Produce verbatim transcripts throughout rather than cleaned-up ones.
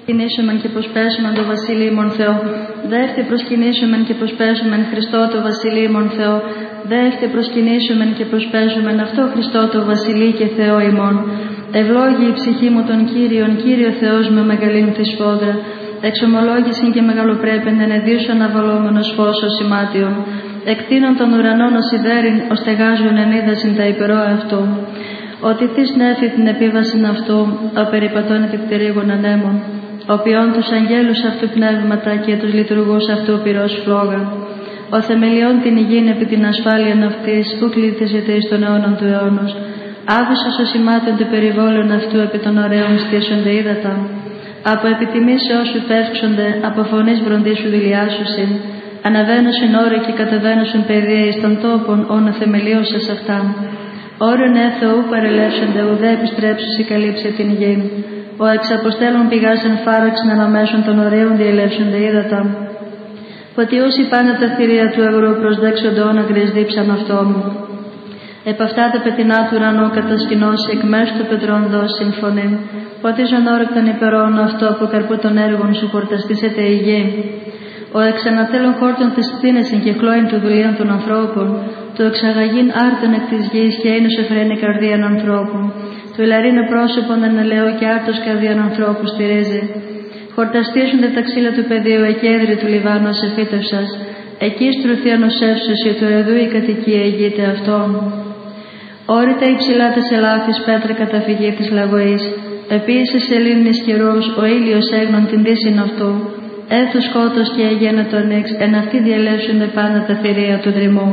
Προσκυνήσομεν και προσπέσομεν το βασιλείμον Θεό. Δεύτε προσκυνήσομεν και προσπέσομεν Χριστό το βασιλείμον Θεό. Δεύτε προσκυνήσομεν και προσπέσομεν αυτό Χριστό το βασιλεί και Θεό ημών. Ευλόγη η ψυχή μου των Κύριων, Κύριο Θεός με μεγαλήν τη σφόδρα. Εξομολόγησιν και μεγαλοπρέπεν ενεδίους αναβαλόμενος φως ως σημάτιον. Εκτείνων των ουρανών ως ιδέριν, ως στεγάζουν ενίδασιν τα υπερό αυτού. Ότι θείς νέφη την επίβασιν αυτού, ο περιπατών επιπτερίγων ανέμων. Ο ποιών τους αγγέλους αυτού πνεύματα και τους λειτουργούς αυτού πυρός φλόγα. Ο θεμελιών την υγιήν επί την ασφάλειαν αυτής, που κληθίζεται εις των αιώνων του αιώνος. Άβυσος ο σημάτων του περιβόλων αυτού επί των ωραίων στήσονται ύδατα. Από επιτιμής σε όσου υπεύξονται, από φωνής βροντίσου δηλιάσουσιν. Αναβαίνουσιν όροι και κατεβαίνουσιν παιδεία εις των τόπων, όν θεμελίωσες αυτά. Όριον έθεο ου παρελεύσονται, ουδέ επιστρέψουσι καλύψε την γη. Ο εξαποστέλων πηγάσεν φάραξεν αναμέσων των ωραίων διελεύσονται ύδατα. Ότι όσοι πάνε τα θηρία του ευρώ προσδέξονται όν αγριεσδίψαν αυτό μου. Επ' αυτά τα πετεινά του ουρανού κατασκηνώσει εκ μέσου του πετρών δώσει συμφωνή. Ότι ζων όρεκτον υπερών αυτό από καρπού των έργων σου χορταστήσεται η γη. Ο εξανατέλων χόρτων θεσπίνεσιν και χλώην του δουλείων των ανθρώπων. Το εξαγαγήν άρτων εκ της γης και είναι σε φρένη καρδίαν ανθρώπων. Το ηλαρίνο πρόσωπον ενελαιό και άρτος καρδίαν ανθρώπου στηρίζει. Χορταστήσονται τα ξύλα του πεδίου, εκέδρη του Λιβάνου ασεφύτευσας. Εκεί στρουθεί ανοσεύσωση του εδού η κατοικία ηγείται αυτών. Όρητα υψηλά της ελάφης πέτρα καταφυγή της λαγωής. Επίσης σελήνης καιρούς, ο ήλιος έγνων την δύσιν αυτού. Έθου σκότος και αγένετο νύξ, εν αυτοί διαλέψονται πάντα τα θηρία του δρυμού.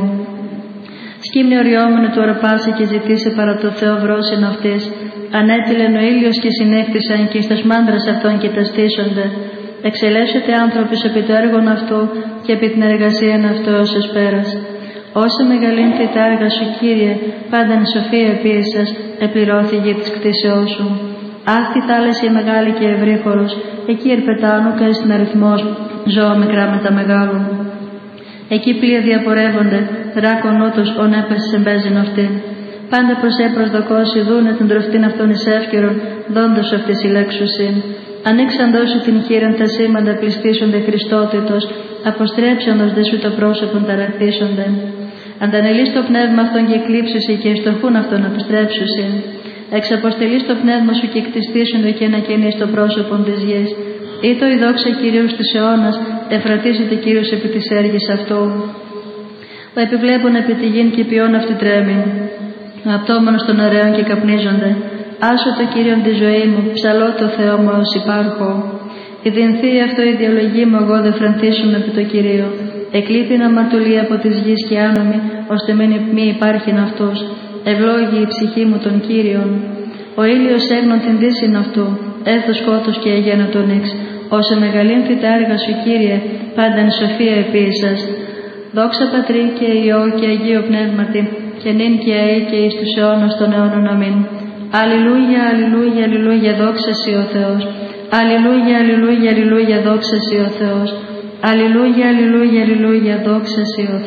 Σκύμνη οριόμενο του αρπάσε και ζητήσε παρά το Θεό βρόσιν αυτής. Ανέτειλεν ο ήλιος και συνέχτησαν και εις τας μάντρας αυτών και τα στήσονται. Εξελέσσεται άνθρωπος επί το έργον αυτού και επί την εργασίαν αυτού ως εσπέρας. Όσα μεγαλύνθη τα έργα σου, Κύριε, πάνταν σοφία επίησας, επληρώθη γη της κτήσεώς σου. Άχτη θάλασσα η μεγάλη και ευρύχωρος, εκεί ερπετάνου και στην αριθμός ζώα μικρά με τα μεγάλου. Εκεί πλοία διαπορεύονται, δράκον ούτως ον έπεσες εμπέζιν αυτήν. Πάντα προς έπροσδοκώσει δούνε την τροφτήν αυτών εις εύκαιρον, δόντος αυτής ηλέξουσιν. Ανοίξαντός σου την χείραν τα σήμαντα πληστήσονται Χριστότητος, αποστρέψαντος δε σου το πρόσωπον ταραχθήσονται. Αντανελείς το πνεύμα αυτών και εκλείψουσι και εστοχούν αυτών αποστρέψουσι. Εξαποστελείς το πνεύμα σου και εκτιστήσονται και ανακαινείς το πρόσωπον της γης. Ήτο η δόξα Κυρίου της αιώνας, εφρατίζεται Κύριος επί της έργης αυτού. Ο επιβλέπων επί τη γην και ποιόν αυτή τρέμει. Απτώμενος των ωραίων και καπνίζονται. Άσω το Κύριον τη ζωή μου, ψαλώ το Θεό μου ως υπάρχω. Η δυνθή αυτό η διαλογή μου, εγώ δε φραντίσουν επί το Κυρίο. Εκλείπειν αμαρτωλία από της γης και άνομη, ώστε μη υπάρχειν αυτός. Ευλόγη η ψυχή μου των Κύριων. Ο ήλιος έγνων την δύσιν αυτού, έθω σκότος και αγένετο νύξ. Όσα μεγαλύνθη τα έργα σου, Κύριε, πάνταν σοφία επίησας. Δόξα Πατρί και Υιό και Αγίο Πνεύματι, και νυν και αεί και εις τους αιώνας των αιώνων αμήν. Αλληλούια, αλληλούια, αλληλούια, δόξα σοι ο Θεός. Αλληλούια, αλληλούια, αλληλούια, δόξα σοι ο Θεός. Αλληλούια, αλληλούια, αλληλούια, δόξα σοι ο Θεός.